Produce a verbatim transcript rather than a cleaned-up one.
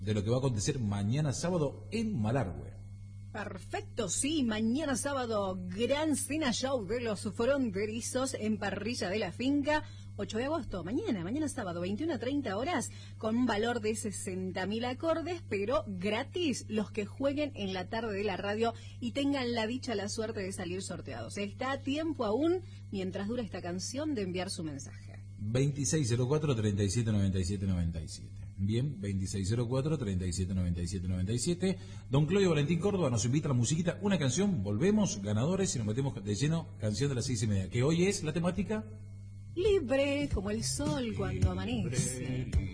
de lo que va a acontecer mañana sábado en Malargüe. Perfecto, sí, mañana sábado, gran cena show de los fronterizos en Parrilla de la Finca, ocho de agosto, mañana, mañana sábado, veintiuna a treinta horas, con un valor de sesenta mil acordes, pero gratis los que jueguen en la tarde de la radio y tengan la dicha, la suerte de salir sorteados. Está a tiempo aún, mientras dura esta canción, de enviar su mensaje. veintiséis cero cuatro, treinta y siete noventa y siete noventa y siete. Bien, veintiséis cero cuatro, treinta y siete noventa y siete noventa y siete. Don Claudio Valentín Córdoba nos invita a la musiquita, una canción, volvemos, ganadores, y nos metemos de lleno, canción de las seis y media, que hoy es la temática... Libre como el sol cuando amanece.